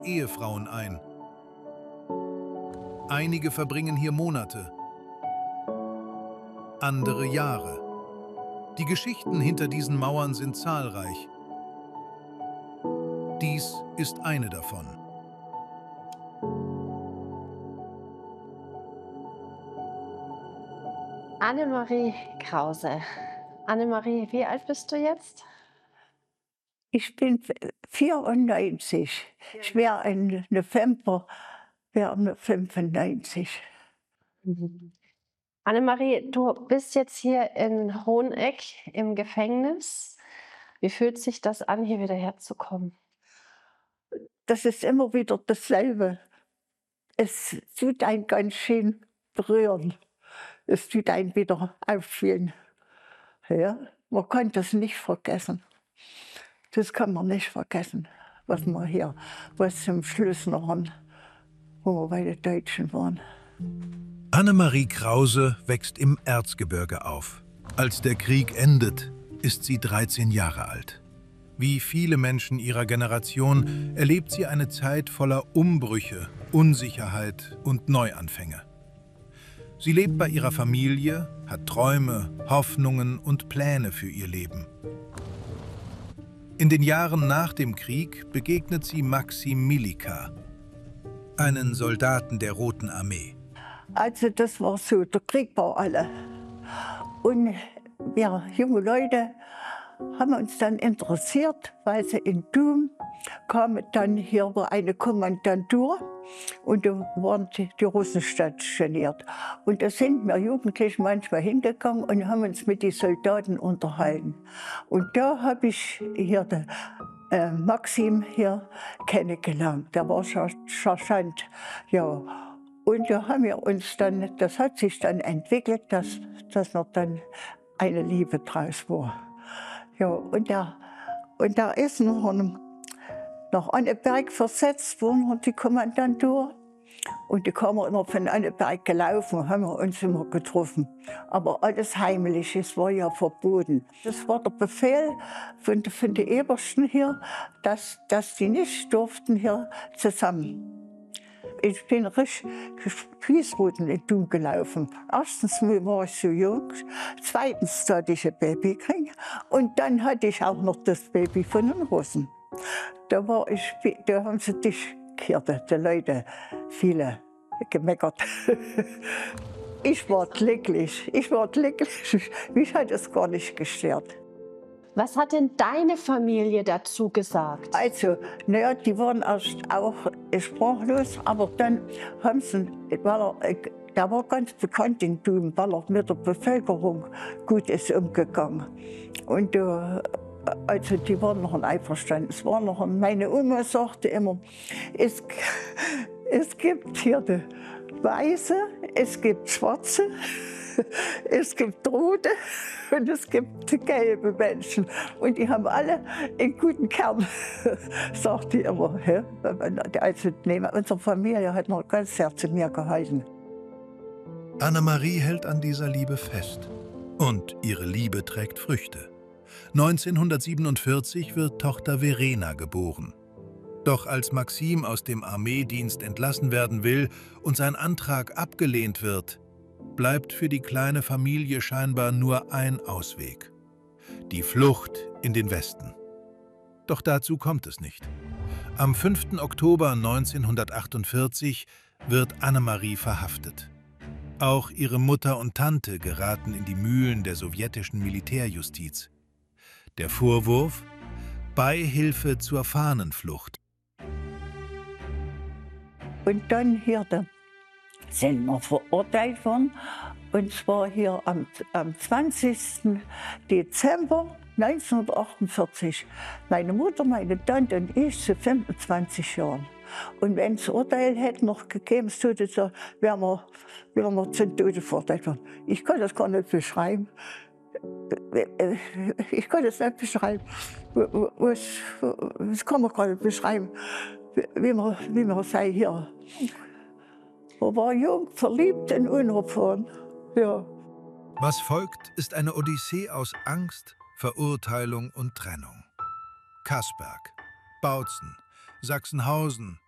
Ehefrauen ein. Einige verbringen hier Monate, andere Jahre. Die Geschichten hinter diesen Mauern sind zahlreich. Dies ist eine davon. Annemarie Krause. Annemarie, wie alt bist du jetzt? Ich bin 94. Ich wäre im November wäre 95. Mhm. Annemarie, du bist jetzt hier in Hoheneck im Gefängnis. Wie fühlt sich das an, hier wieder herzukommen? Das ist immer wieder dasselbe. Es tut einen ganz schön berühren. Es tut einen wieder auffühlen. Ja, man kann das nicht vergessen. Das kann man nicht vergessen, was zum Schluss noch an, wo wir bei den Deutschen waren. Annemarie Krause wächst im Erzgebirge auf. Als der Krieg endet, ist sie 13 Jahre alt. Wie viele Menschen ihrer Generation erlebt sie eine Zeit voller Umbrüche, Unsicherheit und Neuanfänge. Sie lebt bei ihrer Familie, hat Träume, Hoffnungen und Pläne für ihr Leben. In den Jahren nach dem Krieg begegnet sie Maxim Milika, einen Soldaten der Roten Armee. Also das war so, der Krieg war alle. Und wir junge Leute haben uns dann interessiert, weil sie in Dum kam dann hier war eine Kommandantur und da waren die Russen stationiert. Und da sind wir Jugendlichen manchmal hingegangen und haben uns mit den Soldaten unterhalten. Und da habe ich hier den Maxim hier kennengelernt. Der war Sergeant. Ja. Und da haben wir uns dann, das hat sich dann entwickelt, dass noch dann eine Liebe draus war. Ja, und da ist noch nach Anneberg versetzt worden, die Kommandantur. Und die kamen immer von Anneberg gelaufen, haben wir uns immer getroffen. Aber alles heimlich, es war ja verboten. Das war der Befehl von den Ebersten hier, dass die nicht durften hier zusammen. Ich bin richtig Spießruten in Thun gelaufen. Erstens war ich so jung, zweitens hatte ich ein Baby gekriegt und dann hatte ich auch noch das Baby von den Russen. Da haben sie dich gehört, die Leute, viele gemeckert. Ich war glücklich, mich hat es gar nicht gestört. Was hat denn deine Familie dazu gesagt? Also, naja, die waren erst auch sprachlos, aber dann haben sie, der war ganz bekannt in Thun, weil er mit der Bevölkerung gut ist umgegangen. Und also die waren noch einverstanden. Es war noch, meine Oma sagte immer, es gibt hier die Weiße, es gibt Schwarze, es gibt Rote und es gibt gelbe Menschen. Und die haben alle einen guten Kern, sagt die immer. Also, unsere Familie hat noch ganz sehr zu mir gehalten. Annemarie hält an dieser Liebe fest. Und ihre Liebe trägt Früchte. 1947 wird Tochter Verena geboren. Doch als Maxim aus dem Armeedienst entlassen werden will und sein Antrag abgelehnt wird, bleibt für die kleine Familie scheinbar nur ein Ausweg: die Flucht in den Westen. Doch dazu kommt es nicht. Am 5. Oktober 1948 wird Annemarie verhaftet. Auch ihre Mutter und Tante geraten in die Mühlen der sowjetischen Militärjustiz. Der Vorwurf: Beihilfe zur Fahnenflucht. Und dann hier sind wir verurteilt worden. Und zwar hier am 20. Dezember 1948. Meine Mutter, meine Tante und ich zu 25 Jahren. Und wenn es Urteil hätte noch gegeben, so, wären wir zum Tode verurteilt worden. Ich kann das gar nicht beschreiben. Ich kann das nicht beschreiben. Das kann man gar nicht beschreiben, wie man sei hier. Man war jung, verliebt und unerfahren. Ja. Was folgt, ist eine Odyssee aus Angst, Verurteilung und Trennung. Kassberg, Bautzen, Sachsenhausen,